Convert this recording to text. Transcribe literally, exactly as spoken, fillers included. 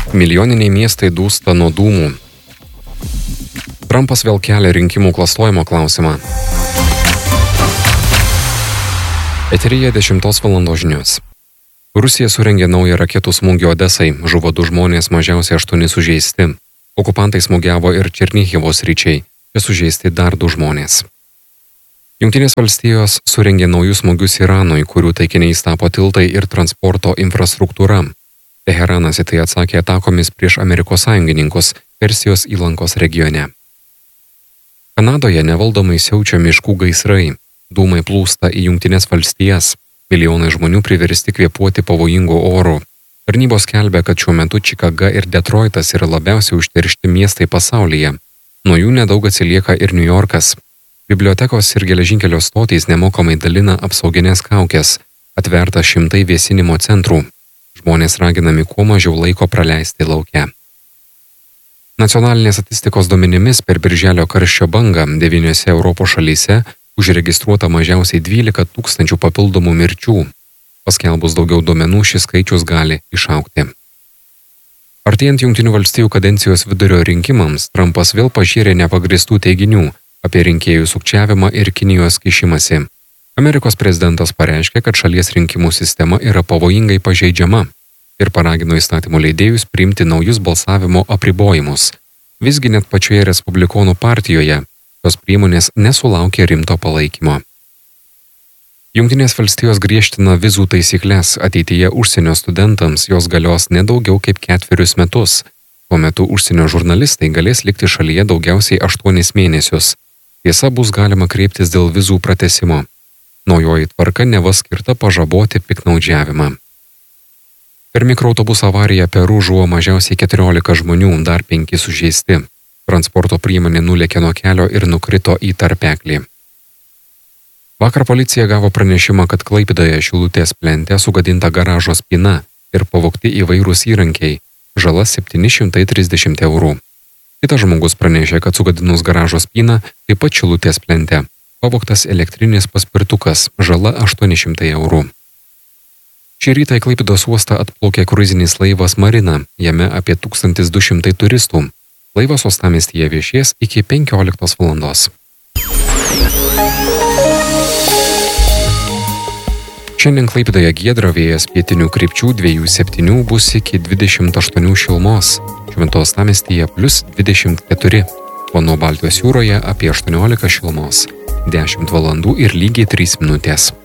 Milijoniniai miestai dūsta nuo dūmų. Trumpas vėl kelia rinkimų klastojimo klausimą. Eteryje dešimtos valandos žinios. Rusija surengė naują raketų smūgį Odesai, žuvo du žmonės, mažiausiai aštuoni sužeisti. Okupantai smūgiavo ir Černihivo sričiai, čia sužeisti dar du žmonės. Jungtinės valstijos surengė naujus smūgius Iranui, kurių taikiniais tapo tiltai ir transporto infrastruktūra. Teheranas į tai atsakė atakomis prieš Amerikos sąjungininkus Persijos įlankos regione. Kanadoje nevaldomai siaučia miškų gaisrai, dūmai plūsta į Jungtinės valstijas, milijonai žmonių priversti kvėpuoti pavojingų orų. Tarnybos skelbia, kad šiuo metu Čikaga ir Detroitas yra labiausiai užteršti miestai pasaulyje. Nuo jų nedaug atsilieka ir New Yorkas. Bibliotekos ir geležinkelio stotys nemokamai dalina apsauginės kaukės, atverta šimtai vėsinimo centrų. Žmonės raginami kuo mažiau laiko praleisti lauke. Nacionalinės statistikos duomenimis per birželio karščio bangą devyniose Europos šalyse užregistruota mažiausiai dvylika tūkstančių papildomų mirčių. Paskelbus daugiau duomenų, šis skaičius gali išaugti. Artėjant Jungtinių valstijų kadencijos vidurio rinkimams, Trumpas vėl pažėrė nepagristų teiginių apie rinkėjų sukčiavimą ir Kinijos kišimąsi. Amerikos prezidentas pareiškė, kad šalies rinkimų sistema yra pavojingai pažeidžiama ir paragino įstatymų leidėjus priimti naujus balsavimo apribojimus. Visgi net pačioje Respublikonų partijoje tos priemonės nesulaukė rimto palaikymo. Jungtinės valstijos griežtina vizų taisyklės ateityje užsienio studentams, jos galios nedaugiau kaip ketverius metus. Tuo metu užsienio žurnalistai galės likti šalyje daugiausiai aštuonis mėnesius. Tiesa, bus galima kreiptis dėl vizų pratęsimo. Naujoji tvarka neva skirta pažaboti piktnaudžiavimą. Per mikroautobusų avariją Peru žuvo mažiausiai keturiolika žmonių, dar penki sužeisti. Transporto priemonė nulėkė nuo kelio ir nukrito į tarpeklį. Vakar policija gavo pranešimą, kad Klaipėdoje Šilutės plente sugadinta garažo spyna ir pavogti įvairūs įrankiai, žala septyni šimtai trisdešimt eurų. Kitas žmogus pranešė, kad sugadinus garažo spyną taip pat Šilutės plente pavogtas elektrinis paspirtukas, žala aštuoni šimtai eurų. Šį rytą į Klaipėdos uostą atplaukė kruizinis laivas Marina, jame apie tūkstantis du šimtai turistų. Laivas uostamiestyje viešės iki penkioliktos valandos. Šiandien Klaipėdoje giedra, vėjas pietinių krypčių dviejų septynių bus iki dvidešimt aštuonių šilumos, Šventos uostamiestyje plius dvidešimt keturi, o nuo Baltijos jūroje apie aštuoniolika šilumos, dešimt valandų ir lygiai trys minutės.